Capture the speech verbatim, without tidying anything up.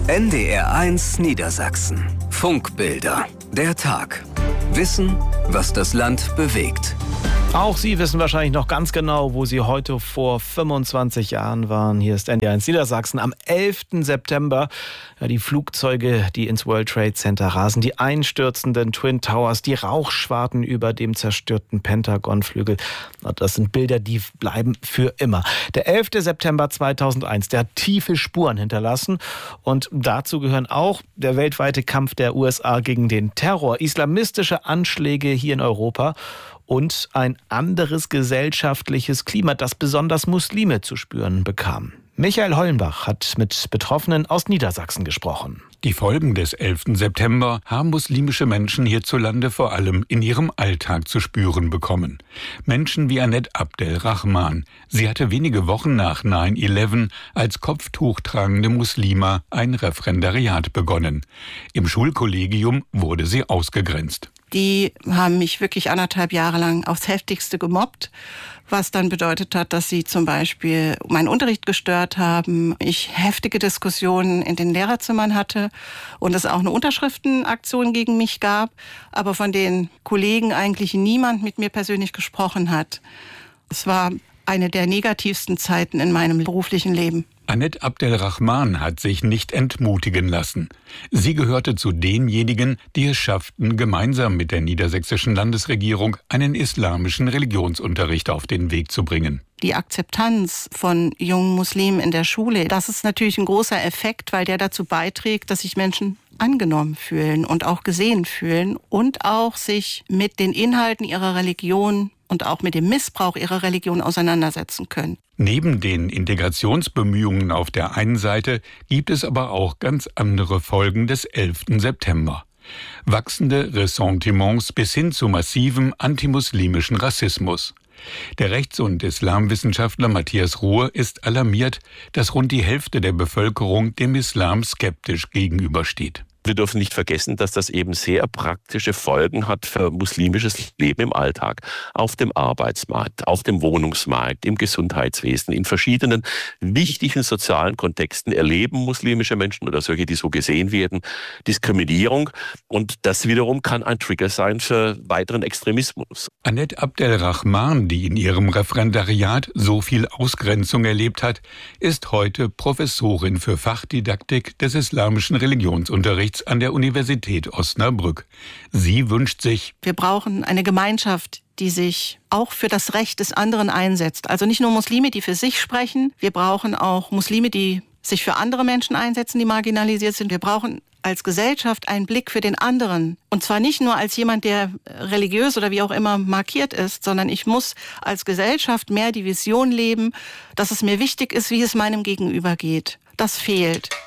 N D R eins Niedersachsen. Funkbilder. Der Tag. Wissen, was das Land bewegt. Auch Sie wissen wahrscheinlich noch ganz genau, wo Sie heute vor fünfundzwanzig Jahren waren. Hier ist N D R eins Niedersachsen am elften September. Ja, die Flugzeuge, die ins World Trade Center rasen, die einstürzenden Twin Towers, die Rauchschwarten über dem zerstörten Pentagonflügel. Das sind Bilder, die bleiben für immer. Der elfte September zweitausendeins, der hat tiefe Spuren hinterlassen. Und dazu gehören auch der weltweite Kampf der U S A gegen den Terror, islamistische Anschläge hier in Europa und ein anderes gesellschaftliches Klima, das besonders Muslime zu spüren bekam. Michael Hollenbach hat mit Betroffenen aus Niedersachsen gesprochen. Die Folgen des elften September haben muslimische Menschen hierzulande vor allem in ihrem Alltag zu spüren bekommen. Menschen wie Annette Abdelrahman. Sie hatte wenige Wochen nach neun elf als kopftuchtragende Muslima ein Referendariat begonnen. Im Schulkollegium wurde sie ausgegrenzt. Die haben mich wirklich anderthalb Jahre lang aufs Heftigste gemobbt, was dann bedeutet hat, dass sie zum Beispiel meinen Unterricht gestört haben, ich heftige Diskussionen in den Lehrerzimmern hatte und es auch eine Unterschriftenaktion gegen mich gab, aber von den Kollegen eigentlich niemand mit mir persönlich gesprochen hat. Es war eine der negativsten Zeiten in meinem beruflichen Leben. Annette Abdelrahman hat sich nicht entmutigen lassen. Sie gehörte zu denjenigen, die es schafften, gemeinsam mit der niedersächsischen Landesregierung einen islamischen Religionsunterricht auf den Weg zu bringen. Die Akzeptanz von jungen Muslimen in der Schule, das ist natürlich ein großer Effekt, weil der dazu beiträgt, dass sich Menschen angenommen fühlen und auch gesehen fühlen und auch sich mit den Inhalten ihrer Religion und auch mit dem Missbrauch ihrer Religion auseinandersetzen können. Neben den Integrationsbemühungen auf der einen Seite gibt es aber auch ganz andere Folgen des elften September. Wachsende Ressentiments bis hin zu massivem antimuslimischen Rassismus. Der Rechts- und Islamwissenschaftler Matthias Ruhr ist alarmiert, dass rund die Hälfte der Bevölkerung dem Islam skeptisch gegenübersteht. Wir dürfen nicht vergessen, dass das eben sehr praktische Folgen hat für muslimisches Leben im Alltag, auf dem Arbeitsmarkt, auf dem Wohnungsmarkt, im Gesundheitswesen. In verschiedenen wichtigen sozialen Kontexten erleben muslimische Menschen oder solche, die so gesehen werden, Diskriminierung. Und das wiederum kann ein Trigger sein für weiteren Extremismus. Annette Abdelrahman, die in ihrem Referendariat so viel Ausgrenzung erlebt hat, ist heute Professorin für Fachdidaktik des islamischen Religionsunterrichts an der Universität Osnabrück. Sie wünscht sich: Wir brauchen eine Gemeinschaft, die sich auch für das Recht des anderen einsetzt. Also nicht nur Muslime, die für sich sprechen. Wir brauchen auch Muslime, die sich für andere Menschen einsetzen, die marginalisiert sind. Wir brauchen als Gesellschaft einen Blick für den anderen. Und zwar nicht nur als jemand, der religiös oder wie auch immer markiert ist, sondern ich muss als Gesellschaft mehr die Vision leben, dass es mir wichtig ist, wie es meinem Gegenüber geht. Das fehlt.